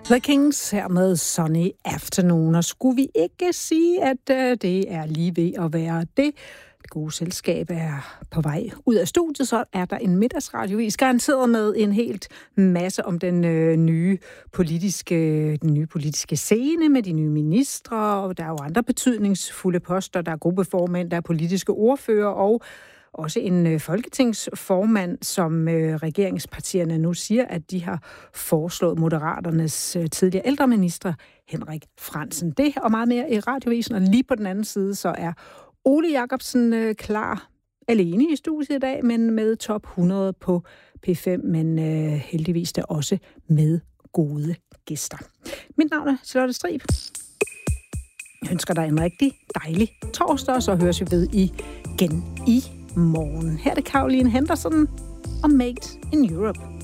The Kings her med Sunny Afternoon. Og skulle vi ikke sige, at det er lige ved at være det? Det gode selskab er på vej ud af studiet, så er der en middagsradiovis garanteret med en helt masse om den nye politiske scene med de nye ministre, og der er jo andre betydningsfulde poster. Der er gruppeformænd, der er politiske ordfører og også en folketingsformand, som regeringspartierne nu siger, at de har foreslået Moderaternes tidligere ældreminister Henrik Frandsen. Det og meget mere i radiovisen, og lige på den anden side, så er Ole Jacobsen klar alene i studiet i dag, men med top 100 på P5, men heldigvis der også med gode gæster. Mit navn er Charlotte Strib. Jeg ønsker dig en rigtig dejlig torsdag, og så høres vi ved igen i morgen. Her er det Caroline Henderson og Made in Europe.